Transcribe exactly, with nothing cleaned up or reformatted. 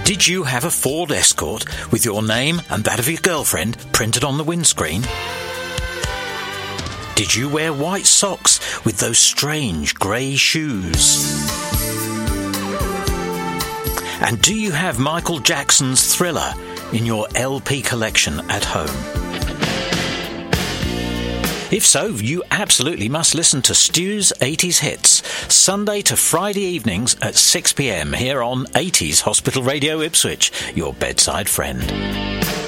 Did you have a Ford Escort with your name and that of your girlfriend printed on the windscreen? Did you wear white socks with those strange grey shoes? And do you have Michael Jackson's Thriller in your L P collection at home? If so, you absolutely must listen to Stu's eighties Hits, Sunday to Friday evenings at six p m here on eighties Hospital Radio Ipswich, your bedside friend.